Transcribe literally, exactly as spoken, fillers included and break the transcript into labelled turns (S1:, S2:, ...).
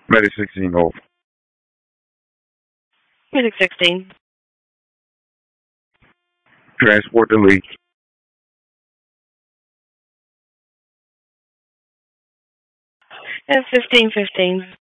S1: Medic sixteen Golf.
S2: Medic sixteen.
S1: Transport the leak.
S2: And fifteen fifteen.